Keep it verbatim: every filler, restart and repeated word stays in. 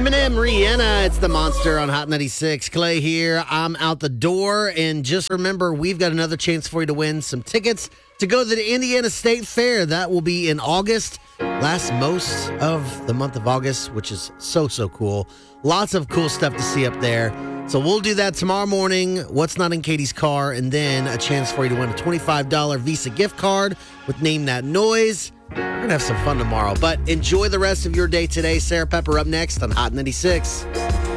Eminem, Rihanna, it's the Monster on Hot ninety-six. Clay here. I'm out the door. And just remember, we've got another chance for you to win some tickets to go to the Indiana State Fair. That will be in August. Lasts most of the month of August, which is so, so cool. Lots of cool stuff to see up there. So we'll do that tomorrow morning. What's Not in Katie's Car, and then a chance for you to win a twenty-five dollars Visa gift card with Name That Noise. We're going to have some fun tomorrow, but enjoy the rest of your day today. Sarah Pepper up next on Hot ninety-six.